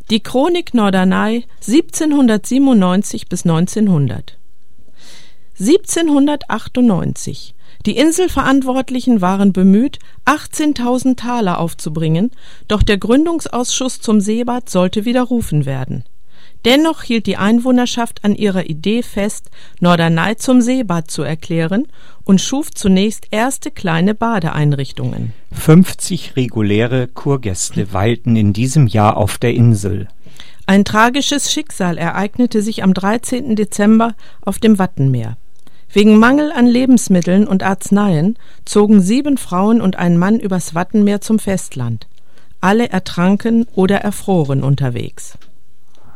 Die Chronik Norderney 1797 bis 1900. 1798. Die Inselverantwortlichen waren bemüht, 18.000 Taler aufzubringen, doch der Gründungsausschuss zum Seebad sollte widerrufen werden. Dennoch hielt die Einwohnerschaft an ihrer Idee fest, Norderney zum Seebad zu erklären und schuf zunächst erste kleine Badeeinrichtungen. 50 reguläre Kurgäste weilten in diesem Jahr auf der Insel. Ein tragisches Schicksal ereignete sich am 13. Dezember auf dem Wattenmeer. Wegen Mangel an Lebensmitteln und Arzneien zogen 7 Frauen und ein Mann übers Wattenmeer zum Festland. Alle ertranken oder erfroren unterwegs.